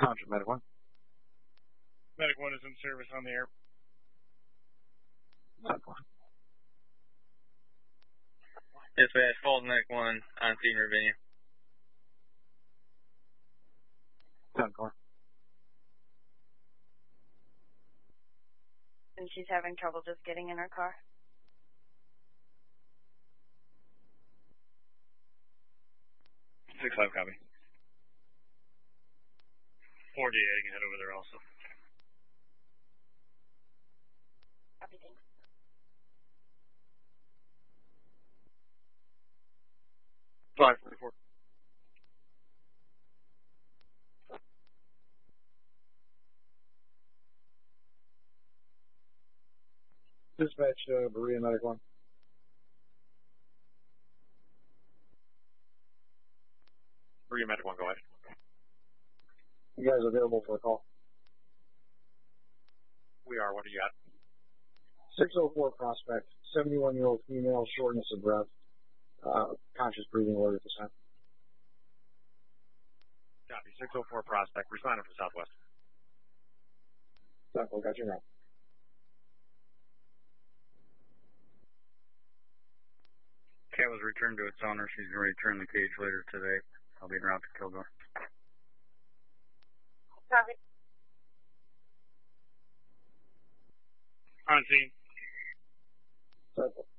Township Medic 1. Medic 1 is in service on the air. Medic 1. Dispatch, Falls Medic 1 on scene Ravinia. 10-4. And she's having trouble just getting in her car. 6-5 copy. 4D, I can head over there also. Copy, thanks. Five 44. Dispatch, Berea Medic 1. Berea Medic 1, go ahead. You guys available for a call? We are. What do you got? 604 Prospect, 71-year-old female, shortness of breath, conscious breathing order at this time. Copy. 604 Prospect. Responding from Southwest. 10-4, got you now. Cat was returned to its owner. She's going to return the cage later today. I'll be en route to Kilgore. Copy. On scene. 10-4.